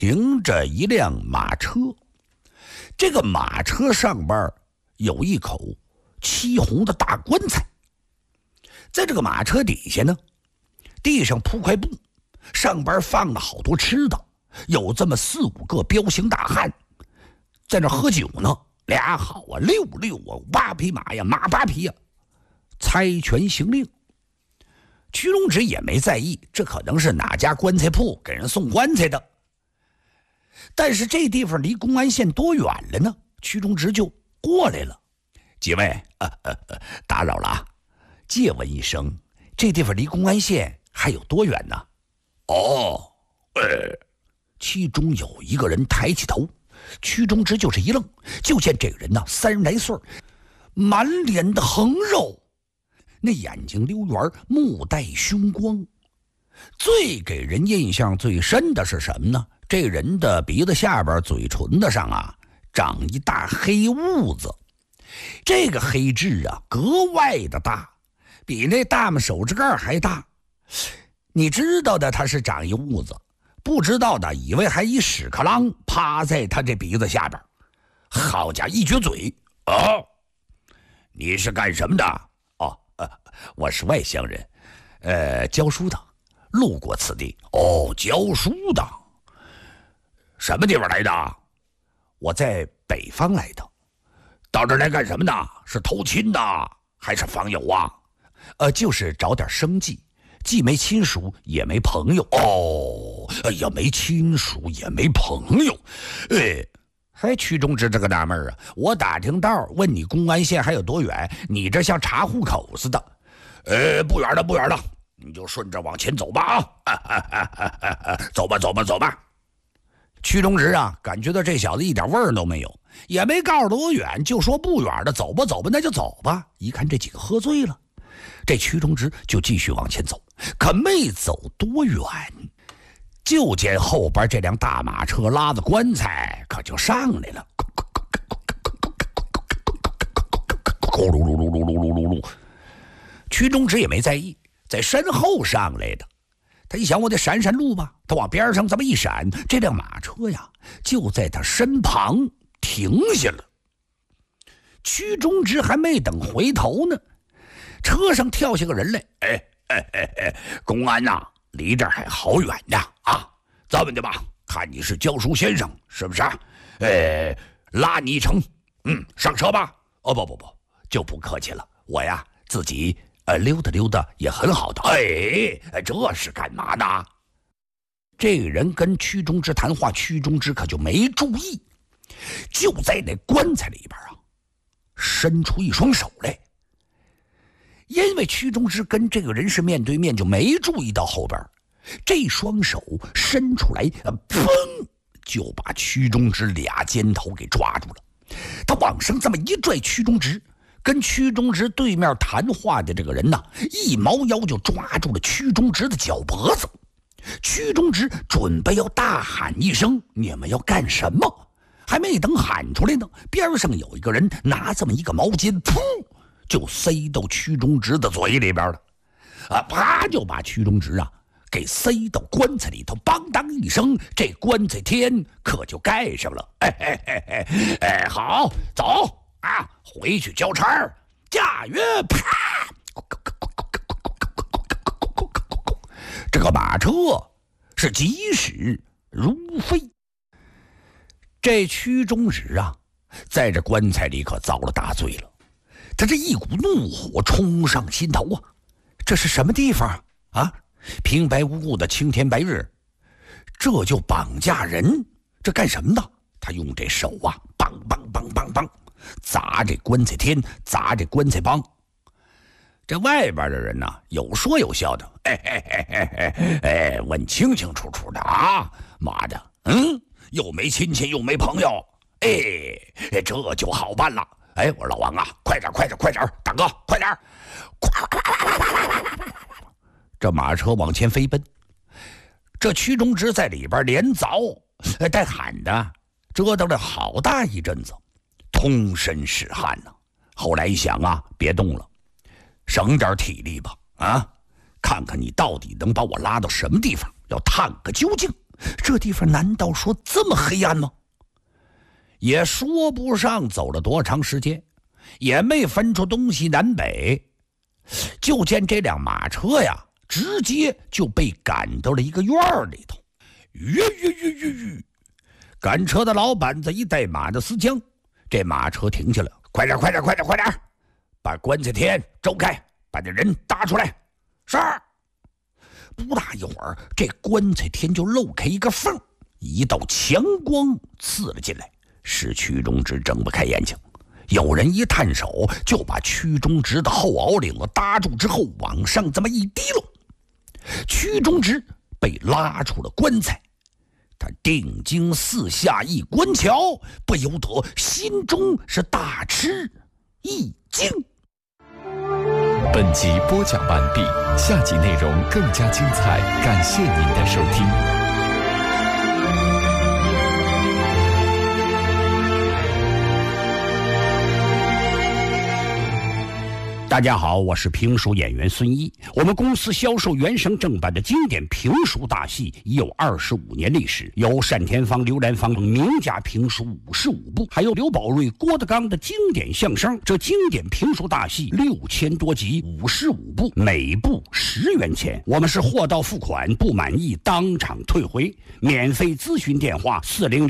停着一辆马车。这个马车上边有一口漆红的大棺材，在这个马车底下呢，地上铺块布，上边放了好多吃的，有这么4、5个彪形大汉在那喝酒呢，俩好啊，6啊，8匹马呀，马8匹呀，猜拳行令。屈中直也没在意，这可能是哪家棺材铺给人送棺材的。但是这地方离公安县多远了呢？屈中直就过来了。几位，打扰了啊，借问一声，这地方离公安县还有多远呢？哦，其中有一个人抬起头，屈中直就是一愣，就见这个人呢，30来岁，满脸的横肉，那眼睛溜圆，目带凶光。最给人印象最深的是什么呢？这人的鼻子下边、嘴唇子上啊，长一大黑痦子。这个黑痣啊，格外的大，比那大拇手指盖还大。你知道的，他是长一痦子；不知道的，以为还一屎壳郎趴在他这鼻子下边。好家伙，一撅嘴，哦，你是干什么的？哦，我是外乡人，教书的，路过此地。哦，教书的。什么地方来的？我在北方来的。到这儿来干什么呢？是偷亲的还是访友啊？就是找点生计，既没亲属也没朋友。哦，哎呀，没亲属也没朋友，还屈中直这个纳闷啊！我打听道，问你公安县还有多远，你这像查户口似的。不远了，不远了，你就顺着往前走吧啊！走吧，走吧，走吧。屈中直啊，感觉到这小子一点味儿都没有，也没告诉多远，就说不远的，走吧，走吧，那就走吧。一看这几个喝醉了，这屈中直就继续往前走，可没走多远，就见后边这辆大马车拉的棺材可就上来了，咕噜噜噜噜噜噜噜噜。屈中直也没在意，在身后上来的。他一想，我得闪闪路吧，他往边上这么一闪，这辆马车呀就在他身旁停下了。屈中直还没等回头呢，车上跳下个人来。公安呐，离这儿还好远呢啊！这么的吧，看你是教书先生是不是啊？拉你一程，上车吧。哦，不，就不客气了，我呀自己溜达溜达也很好的。这是干嘛呢？这个人跟屈中直谈话，屈中直可就没注意，就在那棺材里边啊，伸出一双手来。因为屈中直跟这个人是面对面，就没注意到后边这双手伸出来，砰，就把屈中直俩肩头给抓住了。他往上这么一拽，屈中直跟屈中直对面谈话的这个人呢，一猫腰就抓住了屈中直的脚脖子。屈中直准备要大喊一声：“你们要干什么？”还没等喊出来呢，边上有一个人拿这么一个毛巾，噗，就塞到屈中直的嘴里边了。啪，就把屈中直啊给塞到棺材里头，梆当一声，这棺材天可就盖上了。好，走啊，回去交差，驾驭！啪，这个马车是疾驶如飞。这屈中直啊，在这棺材里可遭了大罪了。他这一股怒火冲上心头啊！这是什么地方啊？平白无故的青天白日，这就绑架人，这干什么呢？他用这手啊，梆梆梆梆梆，砸这棺材天，砸这棺材帮。这外边的人呢，有说有笑的，问清清楚楚的啊！妈的，又没亲戚又没朋友，这就好办了。我说老王啊，快点，大哥，快点！这马车往前飞奔，这屈中直在里边连凿带喊的，折腾了好大一阵子，通身是汗呢。后来一想啊，别动了，省点体力吧，看看你到底能把我拉到什么地方，要探个究竟。 这地方难道说这么黑暗吗？也说不上走了多长时间，也没分出东西南北，就见这辆马车呀，直接就被赶到了一个院里头。赶车的老板子一带马的死犟，这马车停下了，快点，把棺材田周开，把这人搭出来。是。不大一会儿，这棺材田就漏开一个缝，一道强光刺了进来，使屈中直睁不开眼睛。有人一探手，就把屈中直的后袄领子搭住之后，往上这么一提溜，屈中直被拉出了棺材。他定睛四下一观瞧，不由得心中是大吃一惊。 本集播讲完毕，下集内容更加精彩，感谢您的收听。 大家好，我是评书演员孙一。我们公司销售原声正版的经典评书大戏已有25年历史，有单田芳、刘兰芳名家评书55部，还有刘宝瑞、郭德纲的经典相声。这经典评书大戏6000多集，55部，每部10元钱。我们是货到付款，不满意当场退回。免费咨询电话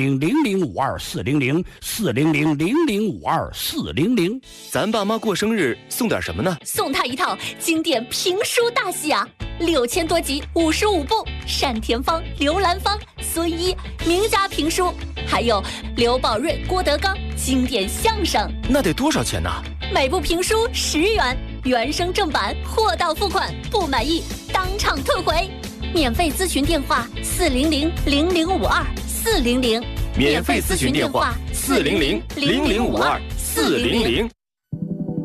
400-0052-400，400-0052-400。 咱爸妈过生日送点什么呢？ 送他一套经典评书大戏啊，6000多集，55部，单田芳、刘兰芳、孙一名家评书，还有刘宝瑞、郭德纲经典相声。 那得多少钱呢？ 每部评书10元，原声正版，货到付款，不满意当场退回。免费咨询电话400-0052-400， 免费咨询电话400-0052-400。